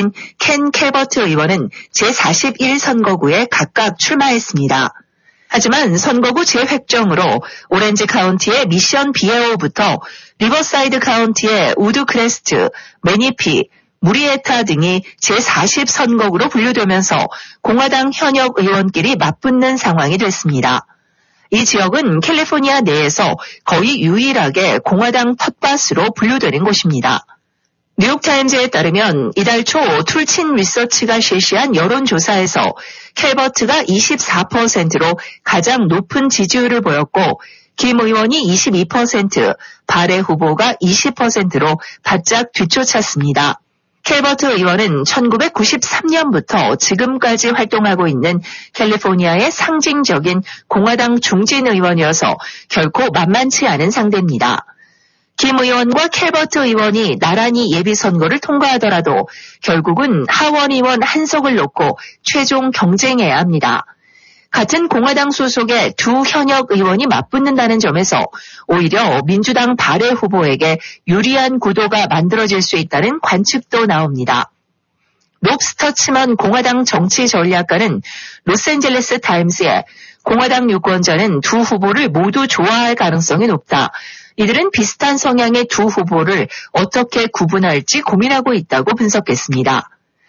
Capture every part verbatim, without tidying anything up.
의원인 켄 캘버트 의원은 제사십일 선거구에 각각 출마했습니다. 하지만 선거구 재획정으로 오렌지 카운티의 미션 비에오부터 리버사이드 카운티의 우드 크레스트, 매니피, 무리에타 등이 제사십 선거구로 분류되면서 공화당 현역 의원끼리 맞붙는 상황이 됐습니다. 이 지역은 캘리포니아 내에서 거의 유일하게 공화당 텃밭으로 분류되는 곳입니다. 뉴욕타임즈에 따르면 이달 초 툴친 리서치가 실시한 여론조사에서 캘버트가 이십사 퍼센트로 가장 높은 지지율을 보였고 김 의원이 이십이 퍼센트, 바레 후보가 이십 퍼센트로 바짝 뒤쫓았습니다. 캘버트 의원은 천구백구십삼 년부터 지금까지 활동하고 있는 캘리포니아의 상징적인 공화당 중진 의원이어서 결코 만만치 않은 상대입니다. 김 의원과 캘버트 의원이 나란히 예비선거를 통과하더라도 결국은 하원 의원 한석을 놓고 최종 경쟁해야 합니다. 같은 공화당 소속의 두 현역 의원이 맞붙는다는 점에서 오히려 민주당 바레 후보에게 유리한 구도가 만들어질 수 있다는 관측도 나옵니다. 롭 스터츠먼 공화당 정치 전략가는 로스앤젤레스 타임스에 공화당 유권자는 두 후보를 모두 좋아할 가능성이 높다. 이들은 비슷한 성향의 두 후보를 어떻게 구분할지 고민하고 있다고 분석했습니다.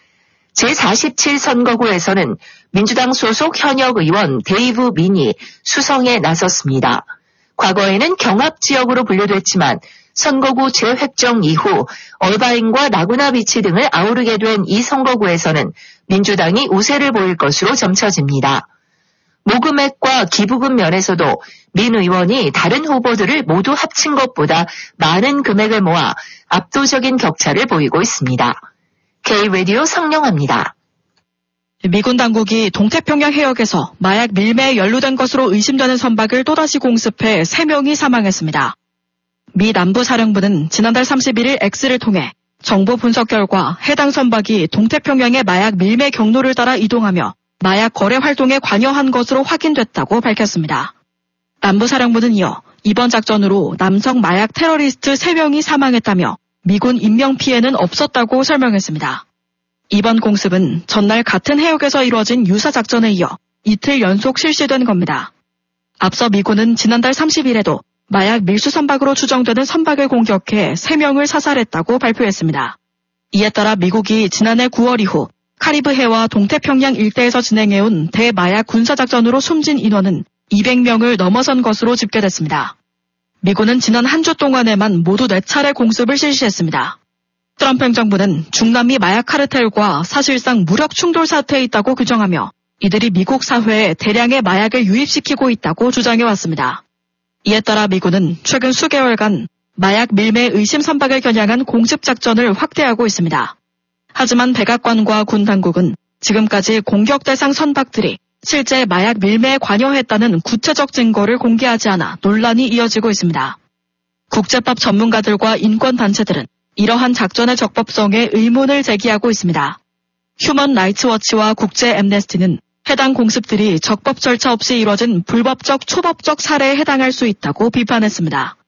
제사십칠 선거구에서는 민주당 소속 현역 의원 데이브 민이 수성에 나섰습니다. 과거에는 경합지역으로 분류됐지만 선거구 재획정 이후 얼바인과 라구나 비치 등을 아우르게 된 이 선거구에서는 민주당이 우세를 보일 것으로 점쳐집니다. 모금액과 기부금 면에서도 민 의원이 다른 후보들을 모두 합친 것보다 많은 금액을 모아 압도적인 격차를 보이고 있습니다. K-라디오 성령합니다. 미군 당국이 동태평양 해역에서 마약 밀매에 연루된 것으로 의심되는 선박을 또다시 공습해 세 명이 사망했습니다. 미 남부사령부는 지난달 삼십일일 X를 통해 정보 분석 결과 해당 선박이 동태평양의 마약 밀매 경로를 따라 이동하며 마약 거래 활동에 관여한 것으로 확인됐다고 밝혔습니다. 남부사령부는 이어 이번 작전으로 남성 마약 테러리스트 세 명이 사망했다며 미군 인명피해는 없었다고 설명했습니다. 이번 공습은 전날 같은 해역에서 이루어진 유사 작전에 이어 이틀 연속 실시된 겁니다. 앞서 미군은 지난달 삼십일에도 마약 밀수 선박으로 추정되는 선박을 공격해 세 명을 사살했다고 발표했습니다. 이에 따라 미국이 지난해 구월 이후 카리브해와 동태평양 일대에서 진행해온 대마약 군사작전으로 숨진 인원은 이백 명을 넘어선 것으로 집계됐습니다. 미군은 지난 한 주 동안에만 모두 네 차례 공습을 실시했습니다. 트럼프 행정부는 중남미 마약 카르텔과 사실상 무력 충돌 사태에 있다고 규정하며 이들이 미국 사회에 대량의 마약을 유입시키고 있다고 주장해왔습니다. 이에 따라 미군은 최근 수개월간 마약 밀매 의심 선박을 겨냥한 공습 작전을 확대하고 있습니다. 하지만 백악관과 군 당국은 지금까지 공격 대상 선박들이 실제 마약 밀매에 관여했다는 구체적 증거를 공개하지 않아 논란이 이어지고 있습니다. 국제법 전문가들과 인권단체들은 이러한 작전의 적법성에 의문을 제기하고 있습니다. 휴먼 라이츠 워치와 국제 엠네스티는 해당 공습들이 적법 절차 없이 이뤄진 불법적 초법적 살해에 해당할 수 있다고 비판했습니다.